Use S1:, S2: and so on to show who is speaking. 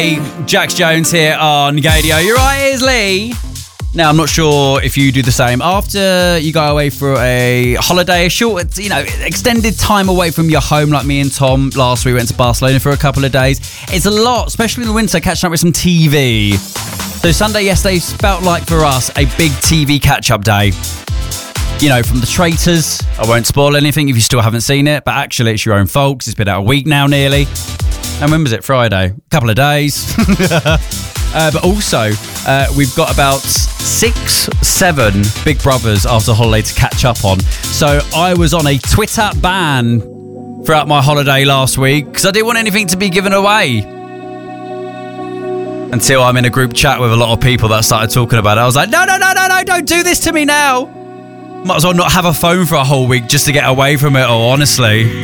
S1: Jax Jones here on Gadio. You're right, here's Lee. Now, I'm not sure if you do the same. After you go away for a holiday, a short, extended time away from your home, like me and Tom last week, went to Barcelona for a couple of days. It's a lot, especially in the winter, catching up with some TV. So Sunday yesterday felt like for us a big TV catch-up day. You know, from The Traitors. I won't spoil anything if you still haven't seen it, but actually it's your own fault because it's been out a week now nearly. And when was it? Friday. A couple of days. But also, we've got about 6-7 Big Brothers after holiday to catch up on. So I was on a Twitter ban throughout my holiday last week because I didn't want anything to be given away. Until I'm in a group chat with a lot of people that started talking about it. I was like, no, don't do this to me now. Might as well not have a phone for a whole week just to get away from it all, honestly.